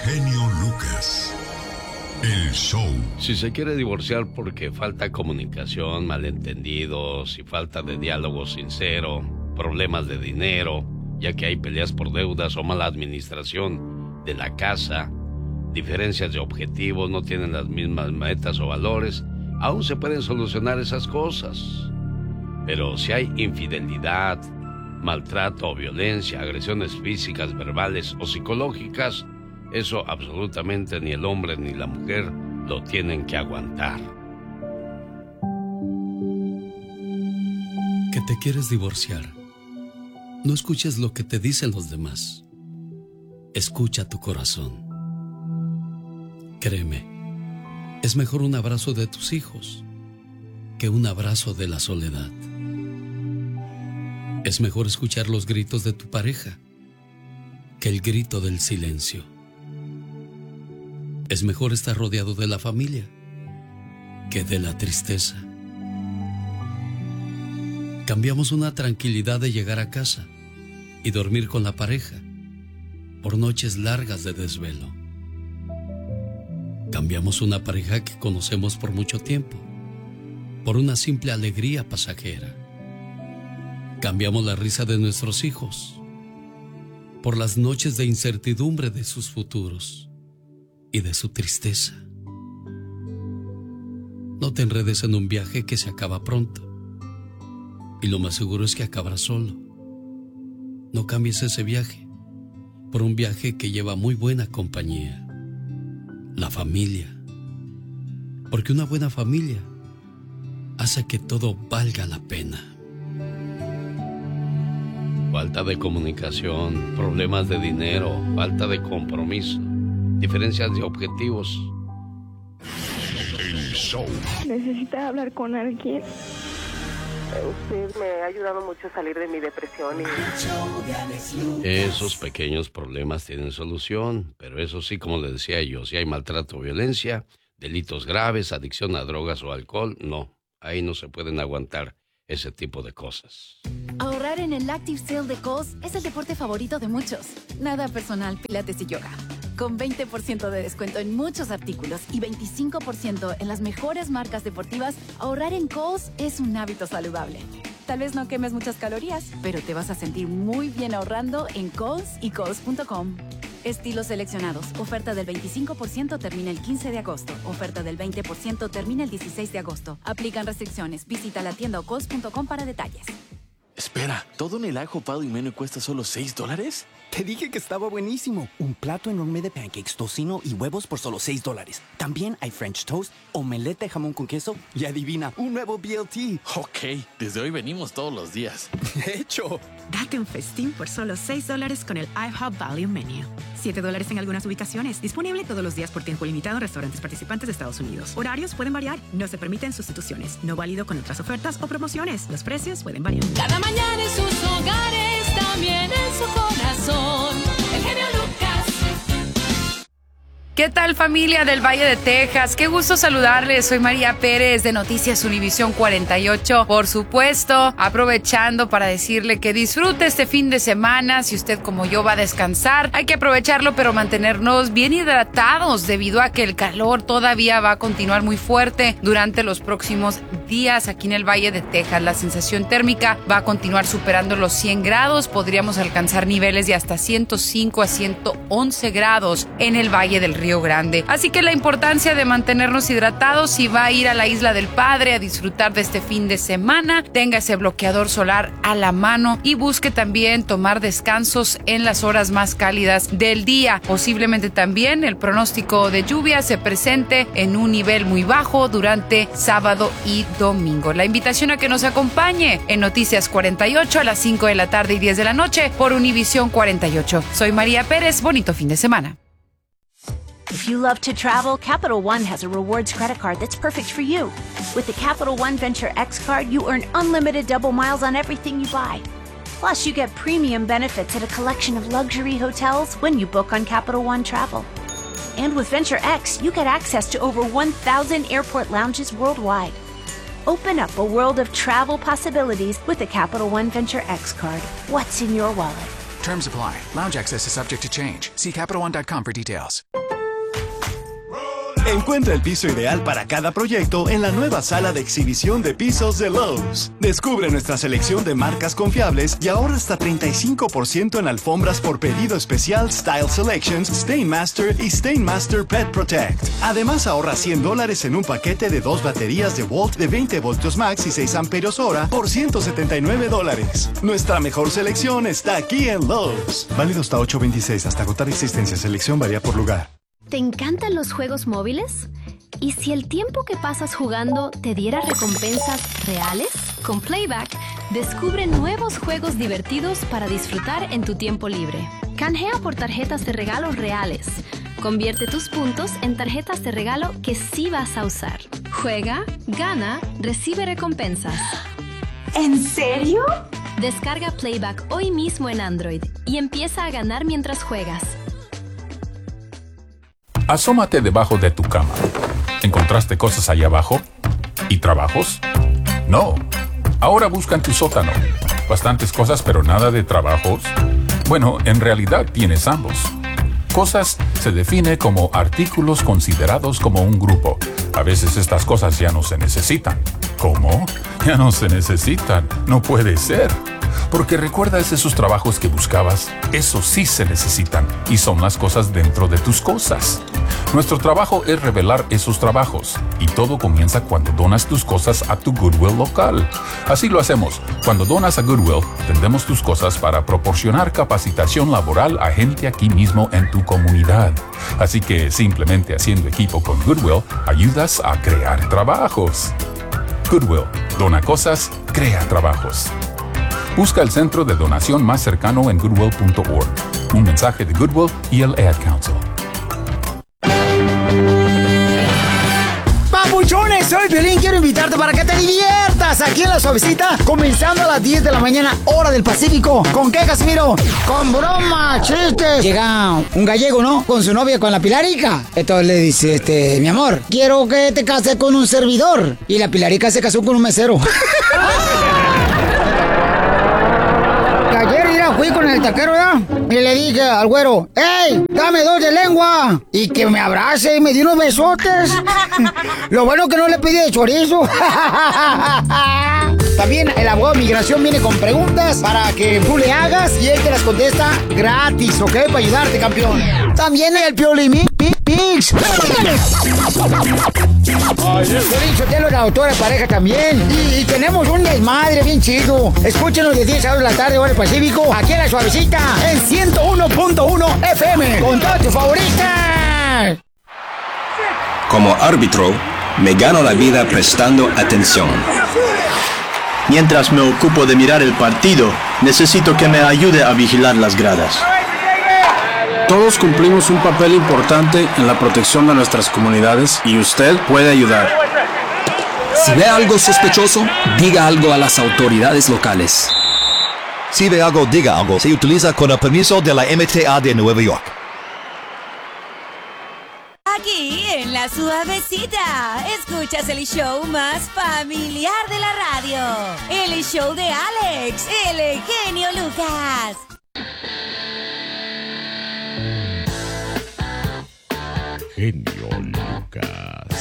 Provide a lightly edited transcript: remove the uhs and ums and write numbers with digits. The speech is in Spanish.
genio Lucas. El show. Si se quiere divorciar porque falta comunicación, malentendidos y falta de diálogo sincero, problemas de dinero, ya que hay peleas por deudas o mala administración de la casa, diferencias de objetivos, no tienen las mismas metas o valores, aún se pueden solucionar esas cosas. Pero si hay infidelidad, maltrato o violencia, agresiones físicas, verbales o psicológicas, eso absolutamente ni el hombre ni la mujer lo tienen que aguantar. Que te quieres divorciar. No escuches lo que te dicen los demás. Escucha tu corazón. Créeme, es mejor un abrazo de tus hijos que un abrazo de la soledad. Es mejor escuchar los gritos de tu pareja que el grito del silencio. Es mejor estar rodeado de la familia que de la tristeza. Cambiamos una tranquilidad de llegar a casa y dormir con la pareja por noches largas de desvelo. Cambiamos una pareja que conocemos por mucho tiempo por una simple alegría pasajera. Cambiamos la risa de nuestros hijos por las noches de incertidumbre de sus futuros y de su tristeza. No te enredes en un viaje que se acaba pronto y lo más seguro es que acabará solo. No cambies ese viaje por un viaje que lleva muy buena compañía, la familia, porque una buena familia hace que todo valga la pena. Falta de comunicación, problemas de dinero, falta de compromiso, diferencias de objetivos. El show. ¿Necesita hablar con alguien? Usted me ha ayudado mucho a salir de mi depresión. Esos pequeños problemas tienen solución, pero eso sí, como le decía yo, si hay maltrato o violencia, delitos graves, adicción a drogas o alcohol, no, ahí no se pueden aguantar ese tipo de cosas. Ahorrar en el Active Sale de Kohl's es el deporte favorito de muchos. Nada personal, pilates y yoga. Con 20% de descuento en muchos artículos y 25% en las mejores marcas deportivas, ahorrar en Kohl's es un hábito saludable. Tal vez no quemes muchas calorías, pero te vas a sentir muy bien ahorrando en Kohl's y Kohl's.com. Estilos seleccionados. Oferta del 25% termina el 15 de agosto. Oferta del 20% termina el 16 de agosto. Aplican restricciones. Visita la tienda o Kohl's.com para detalles. Espera, ¿todo en el ajo Pal y Menú cuesta solo $6? Te dije que estaba buenísimo. Un plato enorme de pancakes, tocino y huevos por solo $6. También hay French toast, omelette de jamón con queso y adivina, un nuevo BLT. Ok, desde hoy venimos todos los días. ¡Hecho! Date un festín por solo $6 con el IHOP Value Menu. $7 en algunas ubicaciones. Disponible todos los días por tiempo limitado en restaurantes participantes de Estados Unidos. Horarios pueden variar. No se permiten sustituciones. No válido con otras ofertas o promociones. Los precios pueden variar. Cada mañana en sus hogares, también en su corazón. El genio Lucas. ¿Qué tal, familia del Valle de Texas? Qué gusto saludarles. Soy María Pérez de Noticias Univisión 48. Por supuesto, aprovechando para decirle que disfrute este fin de semana. Si usted como yo va a descansar, hay que aprovecharlo, pero mantenernos bien hidratados debido a que el calor todavía va a continuar muy fuerte durante los próximos días aquí en el Valle de Texas. La sensación térmica va a continuar superando los 100 grados. Podríamos alcanzar niveles de hasta 105 a 111 grados en el Valle del Río Grande. Así que la importancia de mantenernos hidratados. Si va a ir a la Isla del Padre a disfrutar de este fin de semana, tenga ese bloqueador solar a la mano y busque también tomar descansos en las horas más cálidas del día. Posiblemente también el pronóstico de lluvia se presente en un nivel muy bajo durante sábado y domingo. La invitación a que nos acompañe en Noticias 48 a las 5 de la tarde y 10 de la noche por Univisión 48. Soy María Pérez. Bonito fin de semana. If you love to travel, Capital One has a rewards credit card that's perfect for you. With the Capital One Venture X card, you earn unlimited double miles on everything you buy. Plus, you get premium benefits at a collection of luxury hotels when you book on Capital One Travel. And with Venture X, you get access to over 1,000 airport lounges worldwide. Open up a world of travel possibilities with the Capital One Venture X card. What's in your wallet? Terms apply. Lounge access is subject to change. See CapitalOne.com for details. Encuentra el piso ideal para cada proyecto en la nueva sala de exhibición de pisos de Lowe's. Descubre nuestra selección de marcas confiables y ahorra hasta 35% en alfombras por pedido especial Style Selections, Stainmaster y Stainmaster Pet Protect. Además, ahorra $100 en un paquete de 2 baterías de Volt de 20 voltios max y 6 amperios hora por $179. Nuestra mejor selección está aquí en Lowe's. Válido hasta 8/26. Hasta agotar existencia. Selección varía por lugar. ¿Te encantan los juegos móviles? ¿Y si el tiempo que pasas jugando te diera recompensas reales? Con Playback, descubre nuevos juegos divertidos para disfrutar en tu tiempo libre. Canjea por tarjetas de regalos reales. Convierte tus puntos en tarjetas de regalo que sí vas a usar. Juega, gana, recibe recompensas. ¿En serio? Descarga Playback hoy mismo en Android y empieza a ganar mientras juegas. Asómate debajo de tu cama. ¿Encontraste cosas allá abajo? ¿Y trabajos? No. Ahora busca en tu sótano. Bastantes cosas, pero nada de trabajos. Bueno, en realidad tienes ambos. Cosas se define como artículos considerados como un grupo. A veces estas cosas ya no se necesitan. ¿Cómo? Ya no se necesitan. No puede ser. Porque recuerdas esos trabajos que buscabas, esos sí se necesitan y son las cosas dentro de tus cosas. Nuestro trabajo es revelar esos trabajos y todo comienza cuando donas tus cosas a tu Goodwill local. Así lo hacemos. Cuando donas a Goodwill, vendemos tus cosas para proporcionar capacitación laboral a gente aquí mismo en tu comunidad. Así que simplemente haciendo equipo con Goodwill, ayudas a crear trabajos. Goodwill, dona cosas, crea trabajos. Busca el centro de donación más cercano en goodwill.org. Un mensaje de Goodwill y el Ad Council. Papuchones, soy Piolín. Quiero invitarte para que te diviertas aquí en La Suavecita, comenzando a las 10 de la mañana, hora del Pacífico. ¿Con qué, Casimiro? Con broma, chistes. Llega un gallego, ¿no? Con su novia, con la Pilarica. Entonces le dice, mi amor, quiero que te cases con un servidor. Y la Pilarica se casó con un mesero. Ayer fui con el taquero, ¿ya? Y le dije al güero, ¡ey, dame 2 de lengua! Y que me abrace y me dio unos besotes. Lo bueno que no le pedí de chorizo. También el abogado de migración viene con preguntas para que tú le hagas y él te las contesta gratis, ¿ok? Para ayudarte, campeón. También el Piolín Mix. Piolín, la autora de pareja también. Y tenemos un desmadre bien chido. Escúchenos de 10 a 2 de la tarde, hora del Pacífico, aquí en La Suavecita, en 101.1 FM, con todas tus favoritas. Como árbitro, me gano la vida prestando atención. Mientras me ocupo de mirar el partido, necesito que me ayude a vigilar las gradas. Todos cumplimos un papel importante en la protección de nuestras comunidades y usted puede ayudar. Si ve algo sospechoso, diga algo a las autoridades locales. Si ve algo, diga algo. Se utiliza con el permiso de la MTA de Nueva York. Aquí en La Suavecita, escuchas el show más familiar de la radio. El show de Alex, el genio Lucas. Genio Lucas.